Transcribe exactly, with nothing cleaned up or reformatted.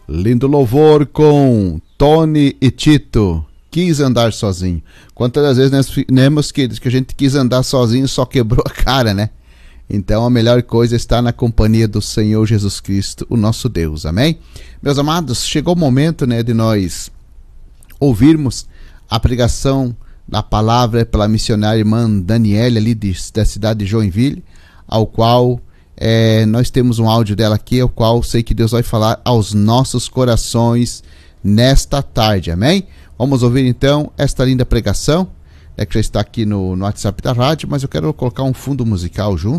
Lindo louvor com Tony e Tito. Quis andar sozinho. Quantas das vezes nós lemos que, que a gente quis andar sozinho, só quebrou a cara, né? Então a melhor coisa é estar na companhia do Senhor Jesus Cristo, o nosso Deus. Amém? Meus amados, chegou o momento, né, de nós ouvirmos a pregação da palavra pela missionária irmã Daniela, ali de, da cidade de Joinville, ao qual é, nós temos um áudio dela aqui, ao qual sei que Deus vai falar aos nossos corações nesta tarde. Amém? Vamos ouvir então esta linda pregação, é que já está aqui no, no WhatsApp da rádio, mas eu quero colocar um fundo musical junto,